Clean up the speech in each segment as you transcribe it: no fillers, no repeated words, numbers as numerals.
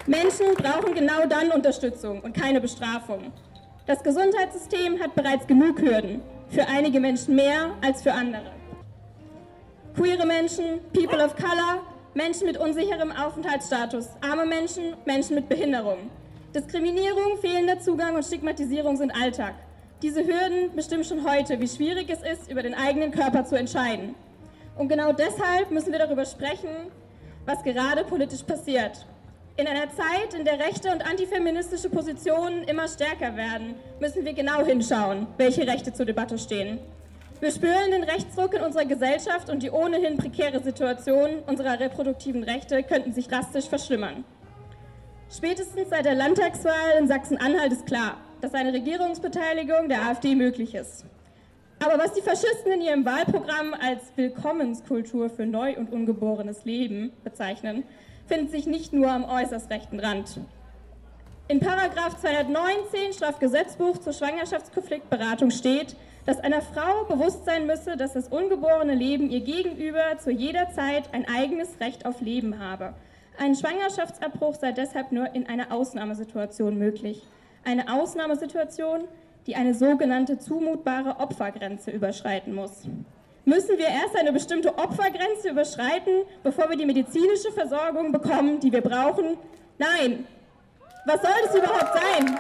Menschen brauchen genau dann Unterstützung und keine Bestrafung. Das Gesundheitssystem hat bereits genug Hürden, für einige Menschen mehr als für andere. Queere Menschen, People of Color, Menschen mit unsicherem Aufenthaltsstatus, arme Menschen, Menschen mit Behinderung. Diskriminierung, fehlender Zugang und Stigmatisierung sind Alltag. Diese Hürden bestimmen schon heute, wie schwierig es ist, über den eigenen Körper zu entscheiden. Und genau deshalb müssen wir darüber sprechen, was gerade politisch passiert. In einer Zeit, in der rechte und antifeministische Positionen immer stärker werden, müssen wir genau hinschauen, welche Rechte zur Debatte stehen. Wir spüren den Rechtsruck in unserer Gesellschaft und die ohnehin prekäre Situation unserer reproduktiven Rechte könnten sich drastisch verschlimmern. Spätestens seit der Landtagswahl in Sachsen-Anhalt ist klar, dass eine Regierungsbeteiligung der AfD möglich ist. Aber was die Faschisten in ihrem Wahlprogramm als Willkommenskultur für neu und ungeborenes Leben bezeichnen, findet sich nicht nur am äußerst rechten Rand. In § 219 Strafgesetzbuch zur Schwangerschaftskonfliktberatung steht, dass einer Frau bewusst sein müsse, dass das ungeborene Leben ihr gegenüber zu jeder Zeit ein eigenes Recht auf Leben habe. Ein Schwangerschaftsabbruch sei deshalb nur in einer Ausnahmesituation möglich. Eine Ausnahmesituation, die eine sogenannte zumutbare Opfergrenze überschreiten muss. Müssen wir erst eine bestimmte Opfergrenze überschreiten, bevor wir die medizinische Versorgung bekommen, die wir brauchen? Nein! Was soll das überhaupt sein?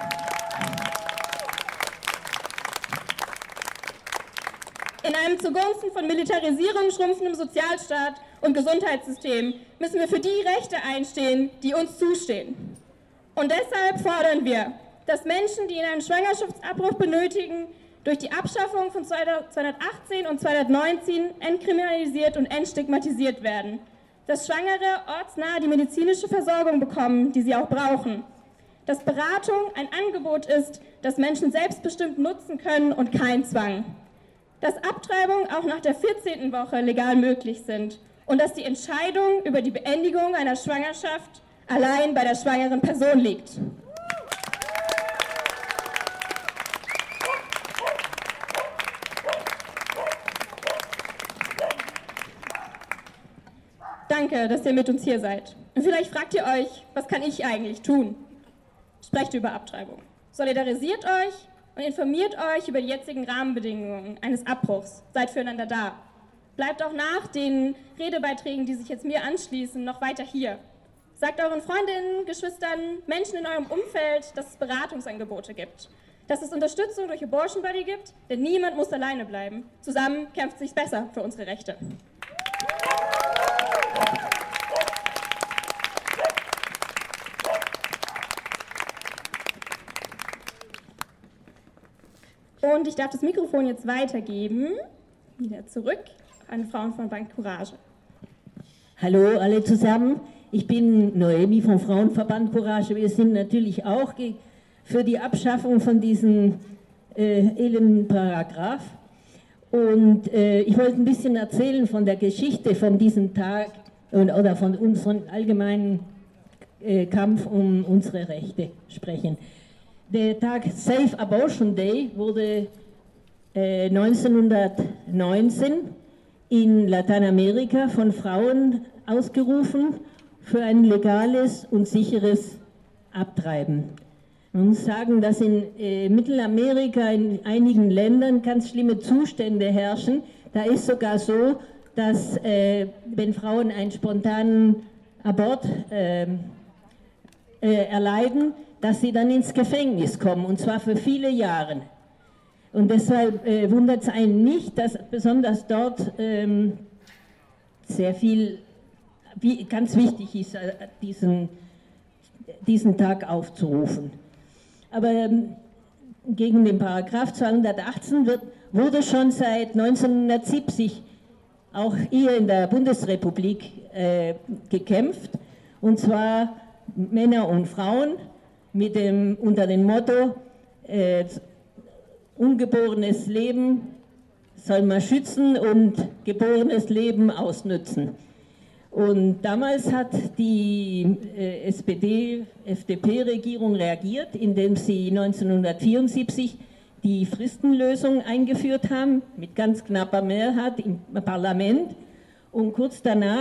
In einem zugunsten von Militarisierung schrumpfendem Sozialstaat und Gesundheitssystem müssen wir für die Rechte einstehen, die uns zustehen. Und deshalb fordern wir, dass Menschen, die einen Schwangerschaftsabbruch benötigen, durch die Abschaffung von 218 und 219 entkriminalisiert und entstigmatisiert werden. Dass Schwangere ortsnah die medizinische Versorgung bekommen, die sie auch brauchen. Dass Beratung ein Angebot ist, das Menschen selbstbestimmt nutzen können und kein Zwang. Dass Abtreibungen auch nach der 14. Woche legal möglich sind. Und dass die Entscheidung über die Beendigung einer Schwangerschaft allein bei der schwangeren Person liegt. Danke, dass ihr mit uns hier seid. Und vielleicht fragt ihr euch, was kann ich eigentlich tun? Sprecht über Abtreibung. Solidarisiert euch und informiert euch über die jetzigen Rahmenbedingungen eines Abbruchs. Seid füreinander da. Bleibt auch nach den Redebeiträgen, die sich jetzt mir anschließen, noch weiter hier. Sagt euren Freundinnen, Geschwistern, Menschen in eurem Umfeld, dass es Beratungsangebote gibt. Dass es Unterstützung durch Abortion Buddy gibt, denn niemand muss alleine bleiben. Zusammen kämpft es sich besser für unsere Rechte. Und ich darf das Mikrofon jetzt weitergeben, wieder zurück an Frauen von Bank Courage. Hallo alle zusammen, ich bin Noemi vom Frauenverband Courage. Wir sind natürlich auch für die Abschaffung von diesem elenden Paragraph. Und ich wollte ein bisschen erzählen von der Geschichte von diesem Tag oder von unserem allgemeinen Kampf um unsere Rechte sprechen. Der Tag Safe Abortion Day wurde 1919 in Lateinamerika von Frauen ausgerufen für ein legales und sicheres Abtreiben. Man muss sagen, dass in Mittelamerika in einigen Ländern ganz schlimme Zustände herrschen. Da ist sogar so, dass wenn Frauen einen spontanen Abort erleiden, dass sie dann ins Gefängnis kommen, und zwar für viele Jahre. Und deshalb wundert es einen nicht, dass besonders dort sehr viel, ganz wichtig ist, diesen Tag aufzurufen. Aber gegen den Paragraph 218 wurde schon seit 1970 auch hier in der Bundesrepublik gekämpft, und zwar Männer und Frauen unter dem Motto, ungeborenes Leben soll man schützen und geborenes Leben ausnützen. Und damals hat die SPD-FDP-Regierung reagiert, indem sie 1974 die Fristenlösung eingeführt haben, mit ganz knapper Mehrheit im Parlament. Und kurz danach